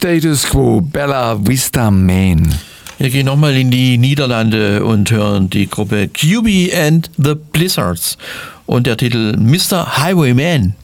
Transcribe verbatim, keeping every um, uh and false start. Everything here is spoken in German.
Status Quo, Bella Vista, Maine. Wir gehen nochmal in die Niederlande und hören die Gruppe Q B and the Blizzards und der Titel Mister Highwayman.